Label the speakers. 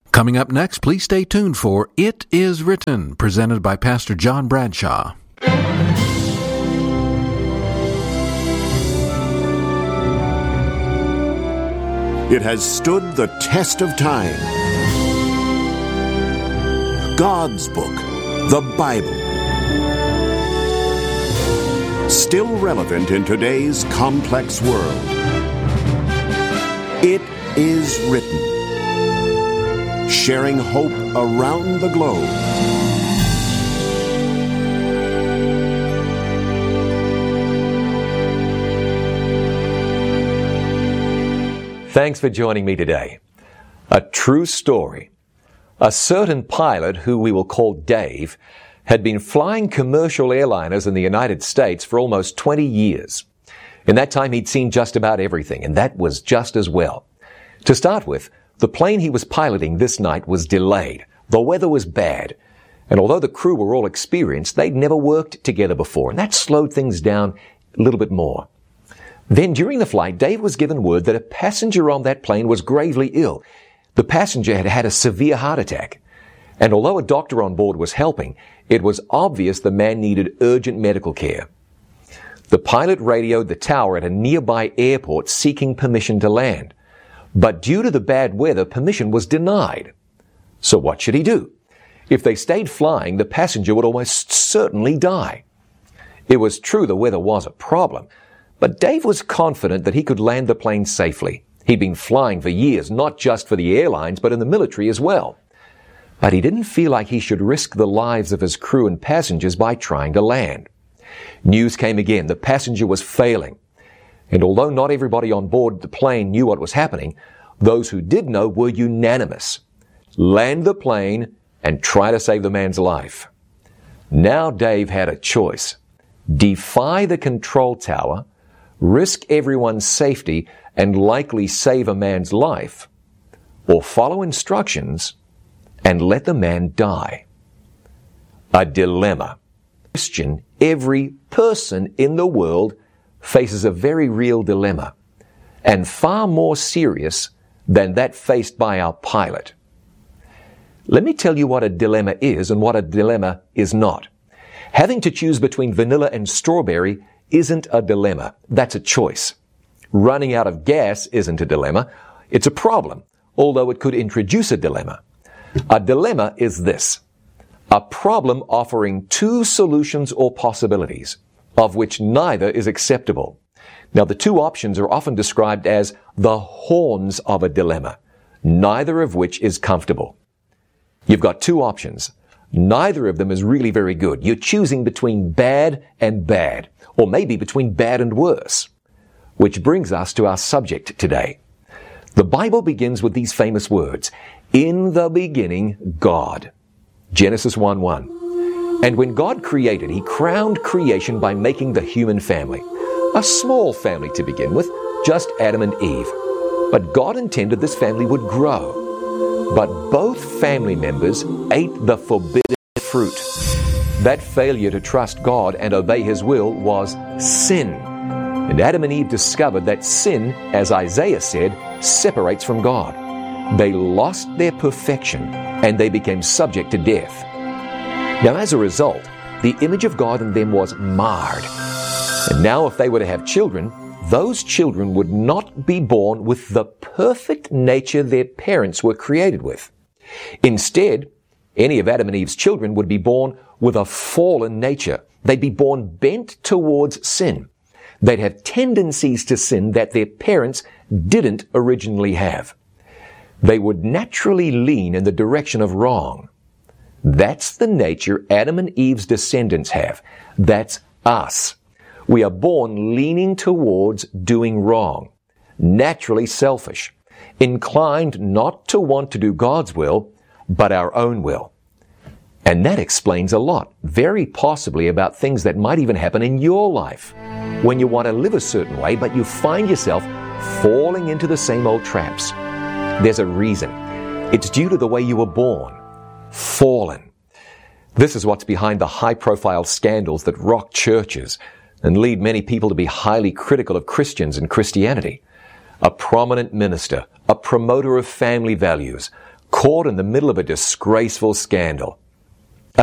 Speaker 1: Coming up next, please stay tuned for It Is Written, presented by Pastor John Bradshaw.
Speaker 2: It has stood the test of time. God's book, the Bible. Still relevant in today's complex world. It is written. Sharing hope around the globe.
Speaker 3: Thanks for joining me today. A true story. A certain pilot, who we will call Dave, had been flying commercial airliners in the United States for almost 20 years. In that time, he'd seen just about everything, and that was just as well. To start with, the plane he was piloting this night was delayed. The weather was bad. And although the crew were all experienced, they'd never worked together before, and that slowed things down a little bit more. Then during the flight, Dave was given word that a passenger on that plane was gravely ill. The passenger had had a severe heart attack. And although a doctor on board was helping, it was obvious the man needed urgent medical care. The pilot radioed the tower at a nearby airport seeking permission to land. But due to the bad weather, permission was denied. So what should he do? If they stayed flying, the passenger would almost certainly die. It was true the weather was a problem, but Dave was confident that he could land the plane safely. He'd been flying for years, not just for the airlines, but in the military as well. But he didn't feel like he should risk the lives of his crew and passengers by trying to land. News came again. The passenger was failing. And although not everybody on board the plane knew what was happening, those who did know were unanimous. Land the plane and try to save the man's life. Now Dave had a choice. Defy the control tower, risk everyone's safety, and likely save a man's life, or follow instructions and let the man die. A dilemma. Christian, every person in the world faces a very real dilemma, and far more serious than that faced by our pilot. Let me tell you what a dilemma is and what a dilemma is not. Having to choose between vanilla and strawberry isn't a dilemma. That's a choice. Running out of gas isn't a dilemma. It's a problem, although it could introduce a dilemma. A dilemma is this: a problem offering two solutions or possibilities, of which neither is acceptable. Now, the two options are often described as the horns of a dilemma, neither of which is comfortable. You've got two options. Neither of them is really very good. You're choosing between bad and bad, or maybe between bad and worse. Which brings us to our subject today. The Bible begins with these famous words, "In the beginning, God." Genesis 1:1. And when God created, He crowned creation by making the human family. A small family to begin with, just Adam and Eve. But God intended this family would grow. But both family members ate the forbidden fruit. That failure to trust God and obey His will was sin. And Adam and Eve discovered that sin, as Isaiah said, separates from God. They lost their perfection and they became subject to death. Now, as a result, the image of God in them was marred. And now if they were to have children, those children would not be born with the perfect nature their parents were created with. Instead, any of Adam and Eve's children would be born with a fallen nature. They'd be born bent towards sin. They'd have tendencies to sin that their parents didn't originally have. They would naturally lean in the direction of wrong. That's the nature Adam and Eve's descendants have. That's us. We are born leaning towards doing wrong, naturally selfish, inclined not to want to do God's will, but our own will. And that explains a lot, very possibly about things that might even happen in your life, when you want to live a certain way, but you find yourself falling into the same old traps. There's a reason. It's due to the way you were born. Fallen. This is what's behind the high-profile scandals that rock churches and lead many people to be highly critical of Christians and Christianity. A prominent minister, a promoter of family values, caught in the middle of a disgraceful scandal.